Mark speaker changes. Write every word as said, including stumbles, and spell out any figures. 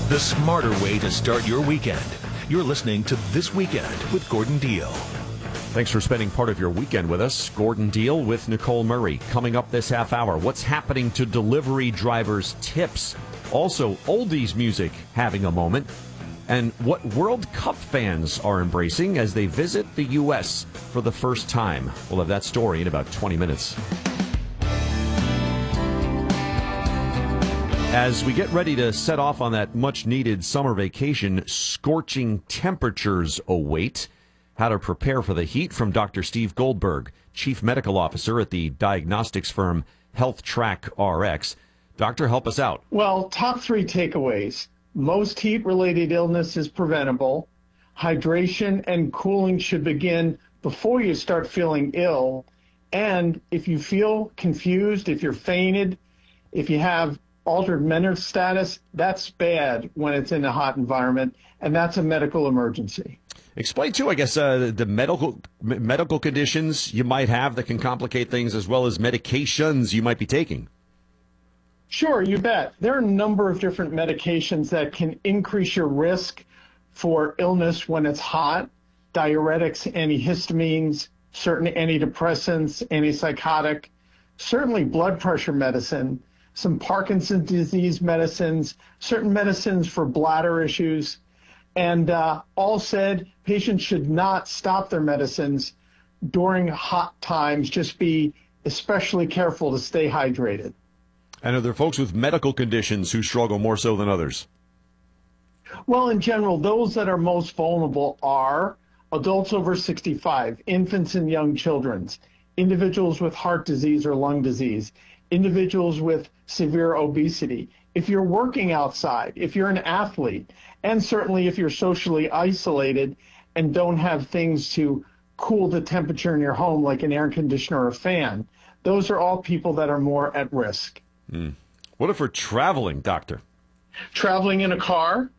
Speaker 1: the smarter way to start your weekend. You're listening to This Weekend with Gordon Deal.
Speaker 2: Thanks for spending part of your weekend with us. Gordon Deal with Nicole Murray. Coming up this half hour, what's happening to delivery drivers' tips? Also, oldies music having a moment. And what World Cup fans are embracing as they visit the U S for the first time. We'll have that story in about twenty minutes. As we get ready to set off on that much-needed summer vacation, scorching temperatures await. How to prepare for the heat from Doctor Steve Goldberg, Chief Medical Officer at the diagnostics firm HealthTrack R X. Doctor, help us out.
Speaker 3: Well, top three takeaways. Most heat-related illness is preventable. Hydration and cooling should begin before you start feeling ill. And if you feel confused, if you're fainted, if you have altered mental status, that's bad when it's in a hot environment, and that's a medical emergency.
Speaker 2: Explain, too, I guess, uh, the medical medical conditions you might have that can complicate things, as well as medications you might be taking.
Speaker 3: Sure, you bet. There are a number of different medications that can increase your risk for illness when it's hot. Diuretics, antihistamines, certain antidepressants, antipsychotic, certainly blood pressure medicine, some Parkinson's disease medicines, certain medicines for bladder issues. And uh, all said, patients should not stop their medicines during hot times. Just be especially careful to stay hydrated.
Speaker 2: And are there folks with medical conditions who struggle more so than others?
Speaker 3: Well, in general, those that are most vulnerable are adults over sixty-five, infants and young children, individuals with heart disease or lung disease, individuals with severe obesity. If you're working outside, if you're an athlete, and certainly if you're socially isolated and don't have things to cool the temperature in your home like an air conditioner or a fan, those are all people that are more at risk.
Speaker 2: Mm. What if we're traveling, doctor?
Speaker 3: Traveling in a car,